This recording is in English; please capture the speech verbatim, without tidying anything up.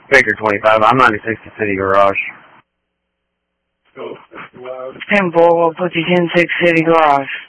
Baker twenty-five, I'm ninety-six to City Garage. ten four, we'll put you ten six City Garage.